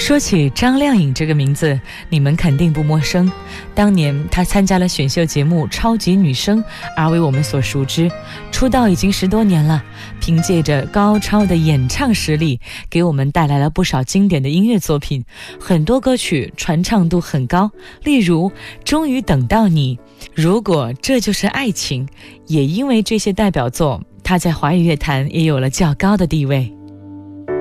说起张靓颖这个名字，你们肯定不陌生。当年她参加了选秀节目《超级女声》，而为我们所熟知。出道已经10多年了，凭借着高超的演唱实力，给我们带来了不少经典的音乐作品。很多歌曲传唱度很高，例如《终于等到你》，如果这就是爱情。也因为这些代表作，她在华语乐坛也有了较高的地位。